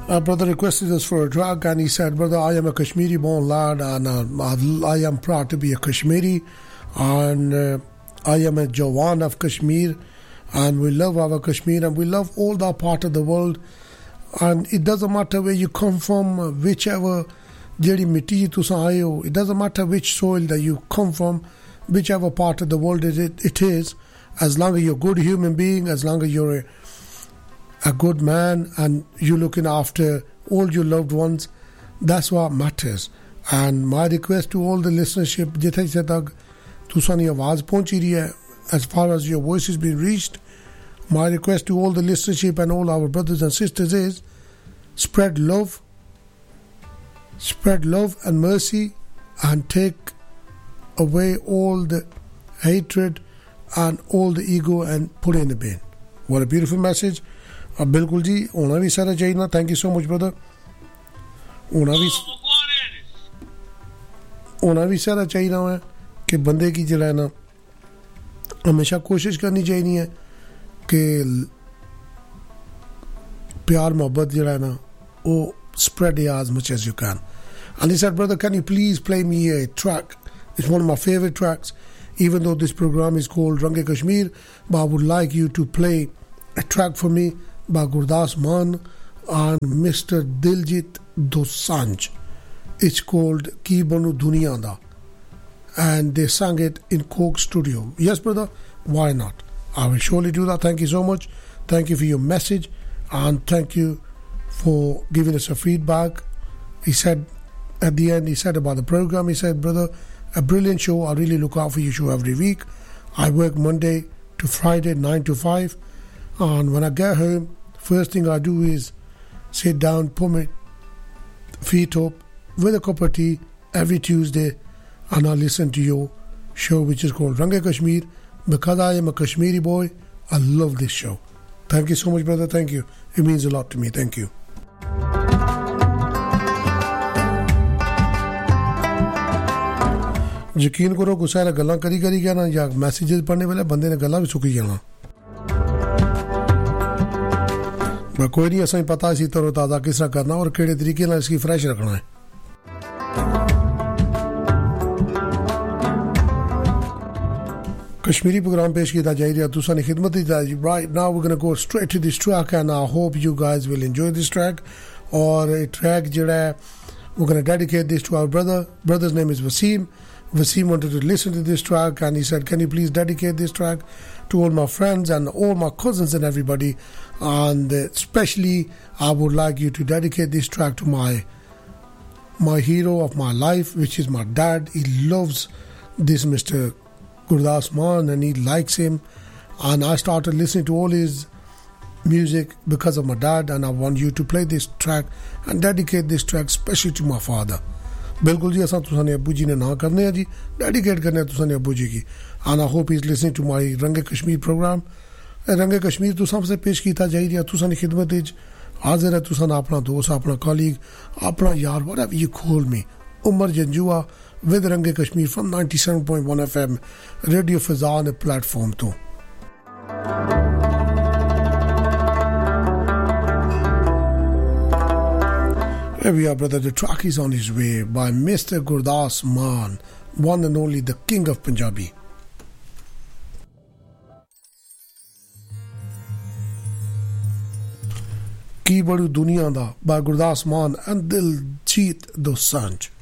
Our brother requested us for a track and he said, brother, I am a Kashmiri born lad and I am proud to be a Kashmiri and I am a Jawan of Kashmir and we love our Kashmir and we love all that part of the world and it doesn't matter where you come from, whichever jehdi mitti tusa aaye ho, it doesn't matter which soil that you come from, whichever part of the world it is, as long as you're a good human being, as long as you're a good man and you're looking after all your loved ones, that's what matters. And my request to all the listenership, jithe tak tusani awaaz pahunchi rahi hai, as far as your voice is being reached, my request to all the listenership and all our brothers and sisters is spread love and mercy and take away all the hatred and all the ego and put it in the bin. What a beautiful message. बिल्कुल जी होना भी सारा चाहिए ना. Thank you so much brother. होना भी सारा चाहिए ना है कि बंदे की जो है ना हमेशा कोशिश करनी चाहिए है कि प्यार मोहब्बत जो है ना वो spread it as much as you can. And he said, brother, can you please play me a track? It's one of my favorite tracks, even though this program is called Range Kashmir, but I would like you to play a track for me by Gurdas Maan and Mr. Diljit Dosanjh. It's called Ki Banu Duniya Da, and they sang it in Coke Studio. Yes, brother, why not? I will surely do that. Thank you so much. Thank you for your message, and thank you for giving us a feedback. He said at the end, he said about the program, he said, brother, a brilliant show. I really look out for your show every week. I work Monday to Friday 9 to 5, and when I get home, first thing I do is sit down, put my feet up with a cup of tea every Tuesday, and I listen to your show, which is called Range Kashmir. Because I am a Kashmiri boy, I love this show. Thank you so much, brother. Thank you. It means a lot to me. Thank you. यकीन करो गुस्सा है गल्लां करी गया ना या messages पढ़ने वाले बंदे ने गल्लां भी सुकी जाना. कोई नहीं असें पता इसी तरह ताज़ा किस तरह करना और केड़े तरीके नाल इसकी फ्रेश रखना है. कश्मीरी प्रोग्राम पेश किया जा रहा है तुसानी खिदमत दी. Right now we're going to go straight to this track and I hope you guys will enjoy this track. और a track जेड़ा है we're going to dedicate this to our brother's name is Wasim. Wasim wanted to listen to this track and he said, can you please dedicate this track to all my friends and all my cousins and everybody, and especially I would like you to dedicate this track to my hero of my life, which is my dad. He loves this Mr. Gurdas Maan and he likes him, and I started listening to all his music because of my dad, and I want you to play this track and dedicate this track especially to my father. बिल्कुल जी असां तुसाने अब्बू जी ने ना करने हैं जी, dedicate करने हैं तुसाने अब्बू जी की. and I hope he's listening to my Range Kashmir program. Range Kashmir तो सबसे पेश किया जा रहा है तुसाने खिदमत विच हाजिर है. तुसाना अपना दोस्त, अपना कॉलीग, अपना यार, whatever you call me, Umar Janjua with Range Kashmir from 97.1 FM Radio Fazan platform to. Here we are, brother. The track is on his way by Mr. Gurdas Maan, one and only the king of Punjabi. Ki Badu Duniya Da by Gurdas Maan and Diljit Dosanjh.